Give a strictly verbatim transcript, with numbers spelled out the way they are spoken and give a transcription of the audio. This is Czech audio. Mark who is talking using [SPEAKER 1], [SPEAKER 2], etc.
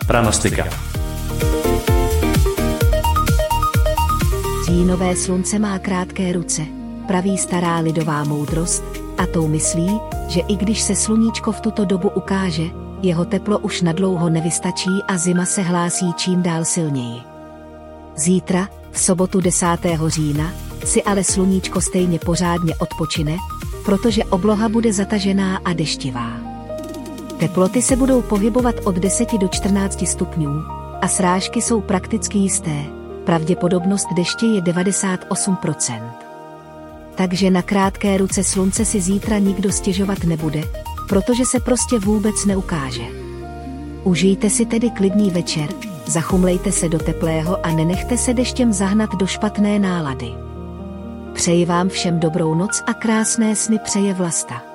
[SPEAKER 1] Pranostika.
[SPEAKER 2] Říjnové slunce má krátké ruce, praví stará lidová moudrost, a tou myslí, že i když se sluníčko v tuto dobu ukáže, jeho teplo už nadlouho nevystačí a zima se hlásí čím dál silněji. Zítra, v sobotu desátého října, si ale sluníčko stejně pořádně odpočine, protože obloha bude zatažená a deštivá. Teploty se budou pohybovat od deseti do čtrnácti stupňů a srážky jsou prakticky jisté, pravděpodobnost deště je devadesát osm procent. Takže na krátké ruce slunce si zítra nikdo stěžovat nebude, protože se prostě vůbec neukáže. Užijte si tedy klidný večer, zachumlejte se do teplého a nenechte se deštěm zahnat do špatné nálady. Přeji vám všem dobrou noc a krásné sny přeje Vlasta.